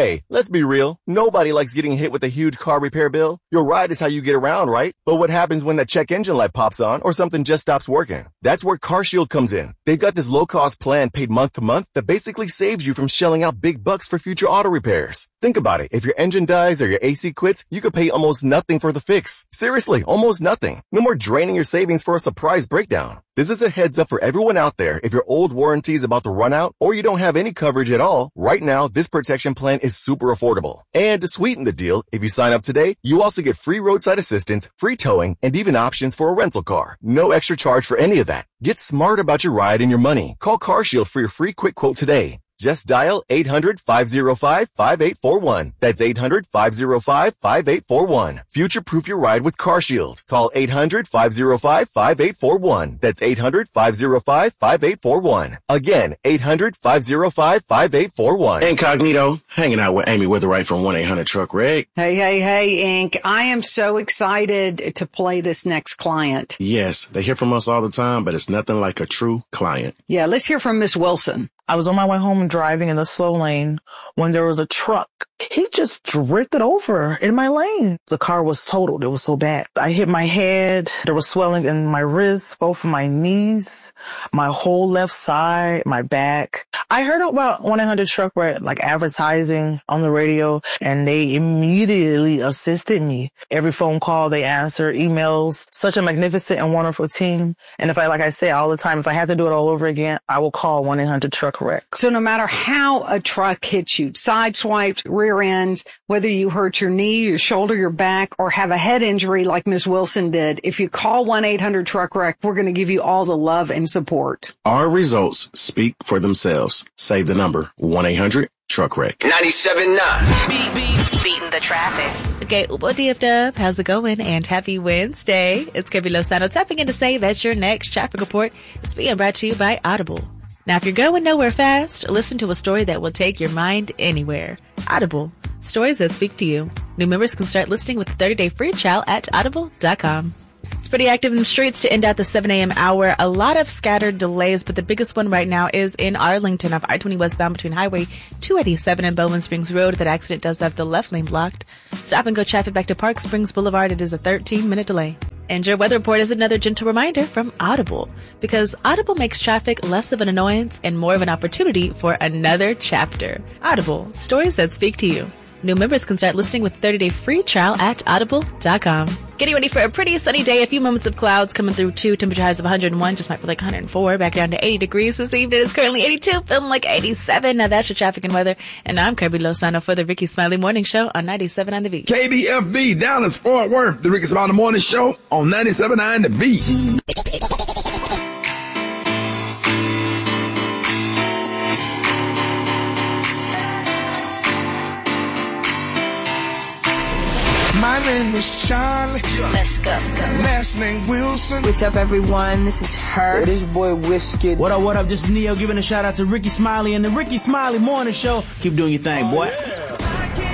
Hey, let's be real. Nobody likes getting hit with a huge car repair bill. Your ride is how you get around, right? But what happens when that check engine light pops on or something just stops working? That's where CarShield comes in. They've got this low-cost plan paid month to month that basically saves you from shelling out big bucks for future auto repairs. Think about it. If your engine dies or your AC quits, you could pay almost nothing for the fix. Seriously, almost nothing. No more draining your savings for a surprise breakdown. This is a heads up for everyone out there. If your old warranty is about to run out or you don't have any coverage at all, right now, this protection plan is super affordable. And to sweeten the deal, if you sign up today, you also get free roadside assistance, free towing, and even options for a rental car. No extra charge for any of that. Get smart about your ride and your money. Call CarShield for your free quick quote today. Just dial 800-505-5841. That's 800-505-5841. Future-proof your ride with CarShield. Call 800-505-5841. That's 800-505-5841. Again, 800-505-5841. Incognito, hanging out with Amy Witherite from 1-800-TRUCK-REG. Hey, Inc. I am so excited to play this next client. Yes, they hear from us all the time, but it's nothing like a true client. Yeah, let's hear from Miss Wilson. I was on my way home driving in the slow lane when there was a truck. He just drifted over in my lane. The car was totaled. It was so bad. I hit my head. There was swelling in my wrists, both of my knees, my whole left side, my back. I heard about 1-800-TRUCK-REG, like advertising on the radio, and they immediately assisted me. Every phone call they answered, emails, such a magnificent and wonderful team. And if I say all the time, if I had to do it all over again, I will call 1-800-TRUCK-REG. So no matter how a truck hits you, sideswiped, rear ends, whether you hurt your knee, your shoulder, your back, or have a head injury like Ms. Wilson did, if you call 1-800-TRUCK-REG, we're going to give you all the love and support. Our results speak for themselves. Save the number, 1-800-TRUCK-REG. 97.9. Beating the traffic. Okay, Ubo DFW, how's it going? And happy Wednesday. It's Kirby Lozano tapping in to say that your next traffic report is being brought to you by Audible. Now, if you're going nowhere fast, listen to a story that will take your mind anywhere. Audible. Stories that speak to you. New members can start listening with a 30-day free trial at audible.com. It's pretty active in the streets to end out the 7 a.m. hour. A lot of scattered delays, but the biggest one right now is in Arlington off I-20 westbound between Highway 287 and Bowman Springs Road. That accident does have the left lane blocked. Stop and go traffic back to Park Springs Boulevard. It is a 13-minute delay. And your weather report is another gentle reminder from Audible, because Audible makes traffic less of an annoyance and more of an opportunity for another chapter. Audible, stories that speak to you. New members can start listening with a 30-day free trial at audible.com. Getting ready for a pretty sunny day. A few moments of clouds coming through too. Temperature highs of 101, just might feel like 104. Back down to 80 degrees this evening. It's currently 82, feeling like 87. Now that's your traffic and weather. And I'm Kirby Lozano for the Ricky Smiley Morning Show on 97 on the Beat. KBFB, Dallas, Fort Worth. The Ricky Smiley Morning Show on 97.9 The Beat. My name is Charlie. Let's go. Last name Wilson. What's up, everyone? This is Her. Hey, this your boy Wizkid. What up? This is Neo giving a shout out to Ricky Smiley and the Ricky Smiley Morning Show. Keep doing your thing, boy.